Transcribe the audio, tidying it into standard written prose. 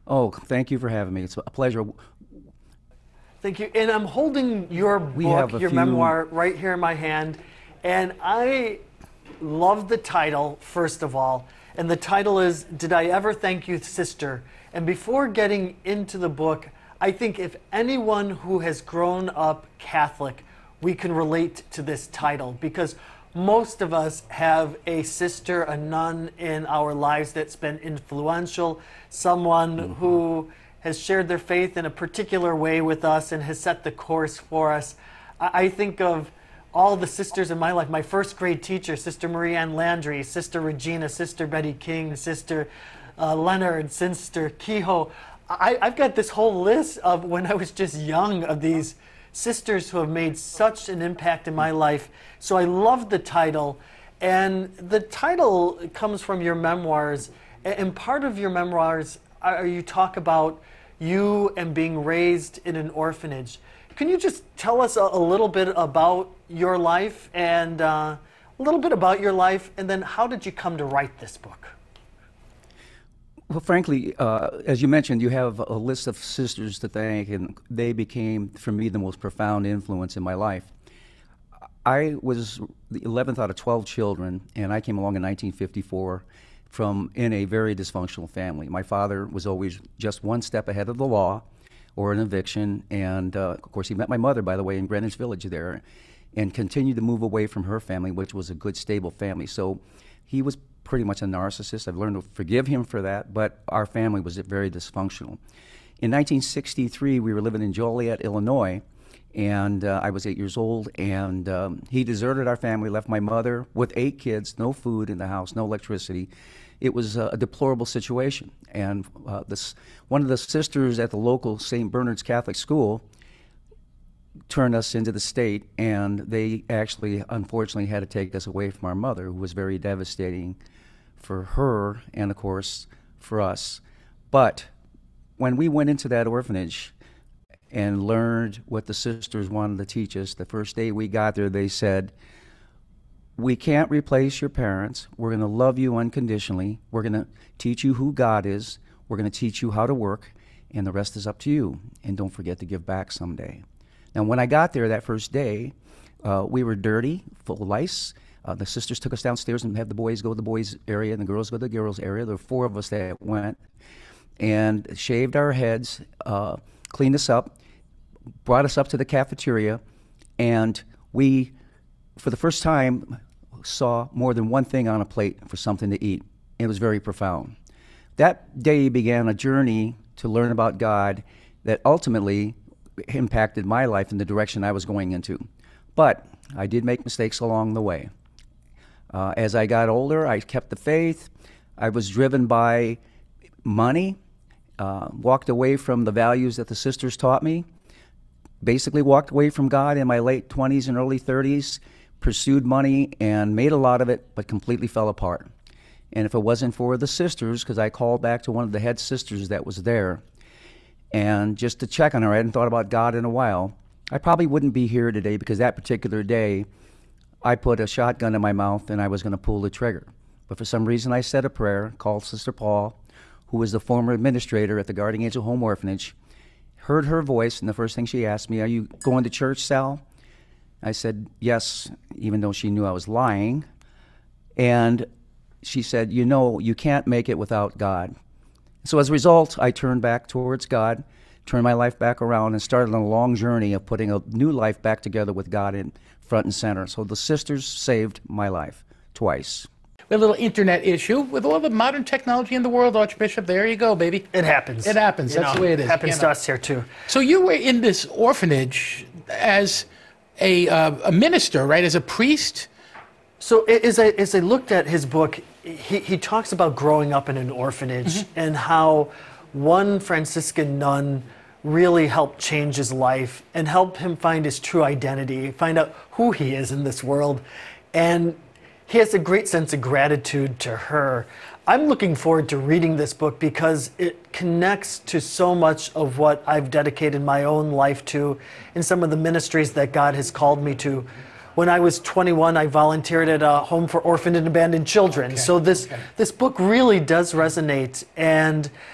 Oh, thank you for having me. It's a pleasure. Thank you. And I'm holding your We have book, a your few. memoir, right here in my hand. And I love the title, first of all. And the title is Did I Ever Thank You, Sister? And before getting into the book, I think if anyone who has grown up Catholic, we can relate to this title because most of us have a sister, a nun in our lives that's been influential, someone who has shared their faith in a particular way with us and has set the course for us. I think of all the sisters in my life. My first grade teacher, Sister Marie Ann Landry, Sister Regina, Sister Betty King, Sister Leonard, Sister Kehoe. I've got this whole list of when I was just young of these sisters who have made such an impact in my life. So I love the title. And the title comes from your memoirs. And part of your memoirs, you talk about you and being raised in an orphanage. Can you just tell us a little bit about your life and a little bit about your life, and then how did you come to write this book? Well, frankly, as you mentioned, you have a list of sisters to thank, and they became, for me, the most profound influence in my life. I was the 11th out of 12 children, and I came along in 1954 from in a very dysfunctional family. My father was always just one step ahead of the law or an eviction, and of course, he met my mother, by the way, in Greenwich Village there, and continued to move away from her family, which was a good, stable family. So he was pretty much a narcissist. I've learned to forgive him for that, but our family was very dysfunctional. In 1963, we were living in Joliet, Illinois, and I was 8 years old, and he deserted our family, left my mother with 8 kids, no food in the house, no electricity. It was a deplorable situation, and one of the sisters at the local St. Bernard's Catholic School turned us into the state, and they actually, unfortunately, had to take us away from our mother, who was very devastating for her and, of course, for us. But when we went into that orphanage and learned what the sisters wanted to teach us, the first day we got there, they said, "We can't replace your parents. We're going to love you unconditionally. We're going to teach you who God is. We're going to teach you how to work, and the rest is up to you. And don't forget to give back someday." Now, when I got there that first day, we were dirty, full of lice. The sisters took us downstairs and had the boys go to the boys' area and the girls go to the girls' area. There were 4 of us that went and shaved our heads, cleaned us up, brought us up to the cafeteria, and we, for the first time, saw more than one thing on a plate for something to eat. It was very profound. That day began a journey to learn about God that ultimately impacted my life in the direction I was going into. But I did make mistakes along the way. As I got older, I kept the faith. I was driven by money, walked away from the values that the sisters taught me, basically walked away from God in my late 20s and early 30s, pursued money and made a lot of it, but completely fell apart. And if it wasn't for the sisters, because I called back to one of the head sisters that was there, and just to check on her, I hadn't thought about God in a while, I probably wouldn't be here today, because that particular day, I put a shotgun in my mouth and I was going to pull the trigger. But for some reason, I said a prayer, called Sister Paul, who was the former administrator at the Guardian Angel Home Orphanage, heard her voice, and the first thing she asked me, "Are you going to church, Sal?" I said, "Yes," even though she knew I was lying. And she said, "You know, you can't make it without God." So as a result, I turned back towards God, turned my life back around, and started on a long journey of putting a new life back together with God in front and center. So the sisters saved my life twice. We have a little internet issue with all the modern technology in the world, Archbishop. There you go, baby. It happens. It happens. That's the way it is. It happens to us here, too. So you were in this orphanage as a minister, right? As a priest? So as I looked at his book, he talks about growing up in an orphanage and how one Franciscan nun really helped change his life and help him find his true identity, find out who he is in this world. And he has a great sense of gratitude to her. I'm looking forward to reading this book because it connects to so much of what I've dedicated my own life to and some of the ministries that God has called me to. When I was 21, I volunteered at a home for orphaned and abandoned children. So this book really does resonate. And